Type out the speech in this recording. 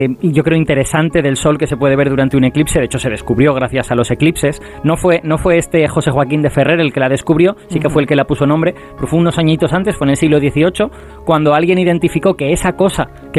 yo creo interesante del Sol que se puede ver durante un eclipse. De hecho, se descubrió gracias a los eclipses. No fue este José Joaquín de Ferrer el que la descubrió, sí que fue el que la puso nombre, pero fue unos añitos antes, fue en el siglo XVIII, cuando alguien identificó que esa cosa que